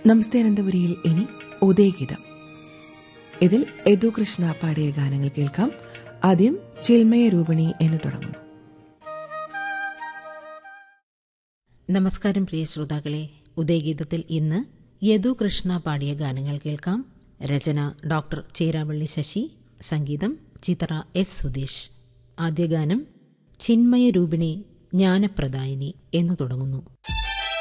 നമസ്തേ അനന്തപുരിയിൽ ഇനി ഉദയഗീതം. ഇതിൽ യദു കൃഷ്ണ പാടിയ ഗാനങ്ങൾ കേൾക്കാം. ആദ്യം ചിന്മയ രൂപിണി എന്ന് തുടങ്ങുന്നു. നമസ്കാരം പ്രിയ ശ്രോതാക്കളെ. ഉദയഗീതത്തിൽ ഇന്ന് യദു കൃഷ്ണ പാടിയ ഗാനങ്ങൾ കേൾക്കാം. രചന ഡോക്ടർ ചേരാവള്ളി ശശി, സംഗീതം ചിത്ര എസ് സുധീഷ്. ആദ്യ ഗാനം ചിന്മയ രൂപിണി ജ്ഞാനപ്രദായിനി എന്നു തുടങ്ങുന്നു.